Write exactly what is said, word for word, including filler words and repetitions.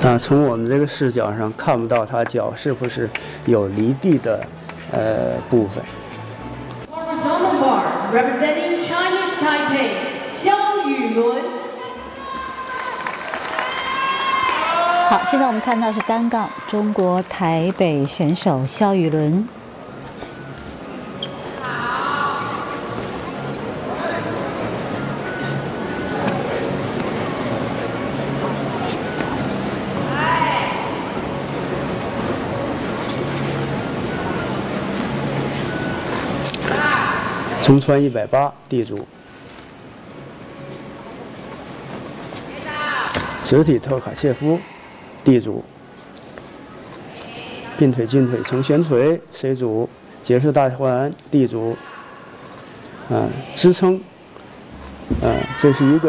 啊，从我们这个视角上看不到他脚是不是有离地的呃部分。 Representing Chinese Taipei， 肖宇伦。 好，现在我们看到是单杠中国台北选手肖宇伦。 中穿一百八，地主。直体特卡切夫，地主。并腿进腿成旋腿，水主。结束大环，地主。啊，支撑。啊，这是一个。